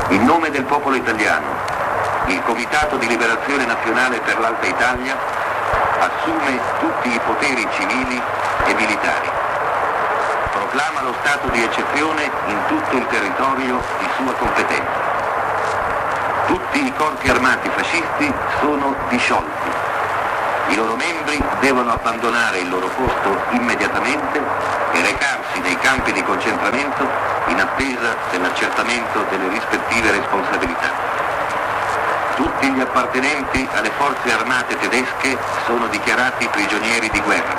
In nome del popolo italiano, il Comitato di Liberazione Nazionale per l'Alta Italia assume tutti i poteri civili e militari. Proclama lo stato di eccezione in tutto il territorio di sua competenza. Tutti i corpi armati fascisti sono disciolti. I loro membri devono abbandonare il loro posto immediatamente e recarsi nei campi di concentramento in attesa dell'accertamento delle rispettive responsabilità. Tutti gli appartenenti alle forze armate tedesche sono dichiarati prigionieri di guerra.